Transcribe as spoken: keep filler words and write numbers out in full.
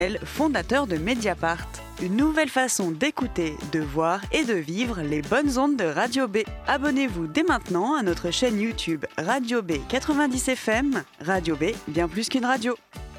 fondateur de Mediapart. Une nouvelle façon d'écouter, de voir et de vivre les bonnes ondes de Radio B. Abonnez-vous dès maintenant à notre chaîne YouTube Radio B quatre-vingt-dix F M. Radio B, bien plus qu'une radio.